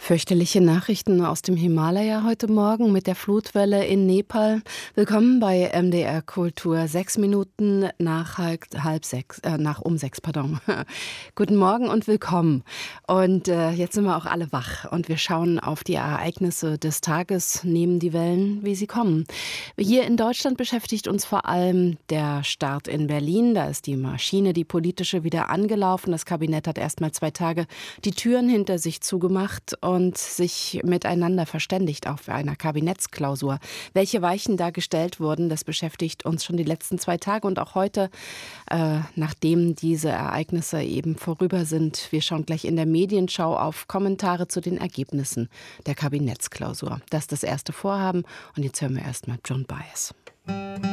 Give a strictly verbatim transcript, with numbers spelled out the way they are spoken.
Fürchterliche Nachrichten aus dem Himalaya heute Morgen mit der Flutwelle in Nepal. Willkommen bei M D R Kultur. Sechs Minuten nach halb, halb sechs, äh, nach um sechs, pardon. Guten Morgen und willkommen. Und äh, jetzt sind wir auch alle wach und wir schauen auf die Ereignisse des Tages, nehmen die Wellen, wie sie kommen. Hier in Deutschland beschäftigt uns vor allem der Start in Berlin. Da ist die Maschine, die politische, wieder angelaufen. Das Kabinett hat erst mal zwei Tage die Türen hinter sich zugemacht und sich miteinander verständigt auf einer Kabinettsklausur. Welche Weichen da gestellt wurden, das beschäftigt uns schon die letzten zwei Tage und auch heute, äh, nachdem diese Ereignisse eben vorüber sind. Wir schauen gleich in der Medienschau auf Kommentare zu den Ergebnissen der Kabinettsklausur. Das ist das erste Vorhaben und jetzt hören wir erstmal Joan Baez.